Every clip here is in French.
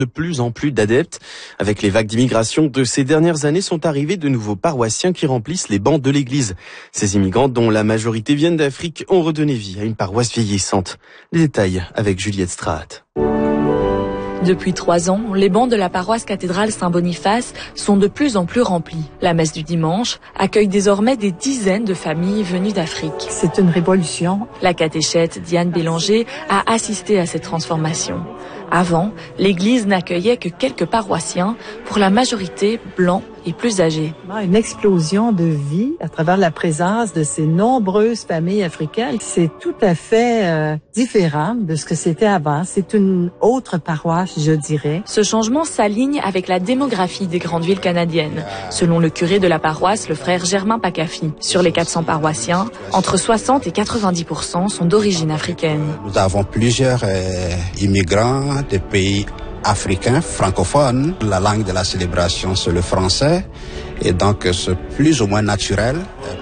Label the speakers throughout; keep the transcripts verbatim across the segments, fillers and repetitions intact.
Speaker 1: De plus en plus d'adeptes. Avec les vagues d'immigration de ces dernières années sont arrivés de nouveaux paroissiens qui remplissent les bancs de l'église. Ces immigrants, dont la majorité viennent d'Afrique, ont redonné vie à une paroisse vieillissante. Les détails avec Juliette Straat.
Speaker 2: Depuis trois ans, les bancs de la paroisse cathédrale Saint-Boniface sont de plus en plus remplis. La messe du dimanche accueille désormais des dizaines de familles venues d'Afrique.
Speaker 3: C'est une révolution.
Speaker 2: La catéchète Diane Bélanger a assisté à cette transformation. Avant, l'église n'accueillait que quelques paroissiens, pour la majorité blancs et plus âgés.
Speaker 3: Une explosion de vie à travers la présence de ces nombreuses familles africaines. C'est tout à fait euh, différent de ce que c'était avant. C'est une autre paroisse, je dirais.
Speaker 2: Ce changement s'aligne avec la démographie des grandes villes canadiennes. Selon le curé de la paroisse, le frère Germain Pakafi, sur les quatre cents paroissiens, entre soixante et quatre-vingt-dix pour cent sont d'origine africaine.
Speaker 4: Nous avons plusieurs euh, immigrants des pays africains, francophones. La langue de la célébration, c'est le français. Et donc, c'est plus ou moins naturel.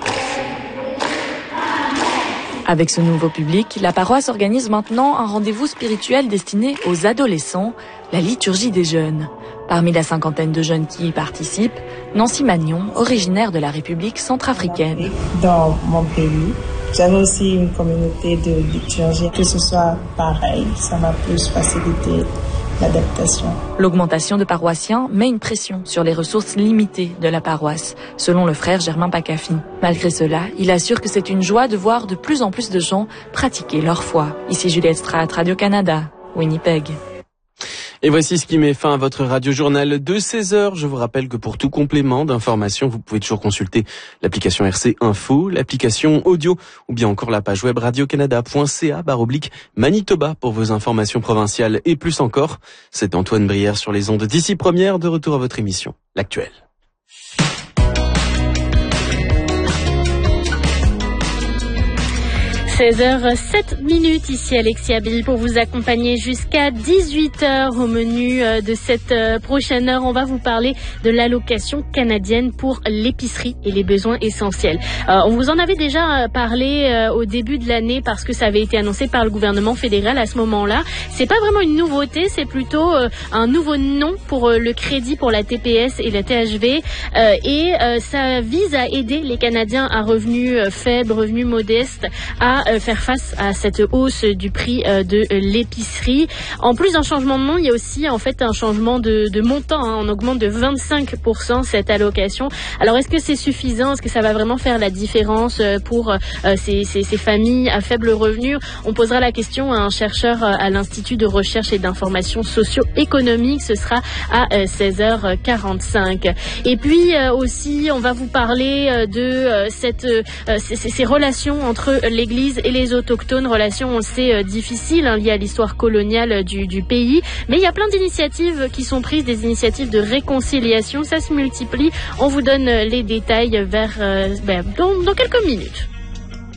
Speaker 2: Avec ce nouveau public, la paroisse organise maintenant un rendez-vous spirituel destiné aux adolescents, la liturgie des jeunes. Parmi la cinquantaine de jeunes qui y participent, Nancy Magnon, originaire de la République centrafricaine.
Speaker 5: Dans mon pays, j'avais aussi une communauté de liturgie. Que ce soit pareil, ça m'a plus facilité l'adaptation.
Speaker 2: L'augmentation de paroissiens met une pression sur les ressources limitées de la paroisse, selon le frère Germain Pakafi. Malgré cela, il assure que c'est une joie de voir de plus en plus de gens pratiquer leur foi. Ici Juliette Straat, Radio-Canada, Winnipeg.
Speaker 1: Et voici ce qui met fin à votre radio-journal de seize heures. Je vous rappelle que pour tout complément d'information, vous pouvez toujours consulter l'application R C Info, l'application audio ou bien encore la page web radio-canada point c a barre oblique Manitoba pour vos informations provinciales et plus encore. C'est Antoine Brière sur les ondes d'ici première, de retour à votre émission, L'Actuel.
Speaker 6: seize heures sept minutes, ici Alexia Bill pour vous accompagner jusqu'à dix-huit heures. Au menu de cette prochaine heure, on va vous parler de l'allocation canadienne pour l'épicerie et les besoins essentiels. Euh, on vous en avait déjà parlé euh, au début de l'année parce que ça avait été annoncé par le gouvernement fédéral à ce moment-là. C'est pas vraiment une nouveauté, c'est plutôt euh, un nouveau nom pour euh, le crédit pour la T P S et la T H V euh, et euh, ça vise à aider les Canadiens à revenus euh, faibles, revenus modestes à faire face à cette hausse du prix de l'épicerie. En plus d'un changement de nom, il y a aussi en fait un changement de, de montant. Hein. On augmente de vingt-cinq pour cent cette allocation. Alors est-ce que c'est suffisant? Est-ce que ça va vraiment faire la différence pour euh, ces, ces, ces familles à faible revenu? On posera la question à un chercheur à l'Institut de recherche et d'information socio-économique. Ce sera à euh, seize heures quarante-cinq. Et puis euh, aussi, on va vous parler de euh, cette, euh, ces, ces relations entre l'Église et les autochtones, relations, on le sait, euh, difficiles, hein, liées à l'histoire coloniale du, du pays. Mais il y a plein d'initiatives qui sont prises, des initiatives de réconciliation. Ça se multiplie. On vous donne les détails vers, euh, ben, dans, dans quelques minutes.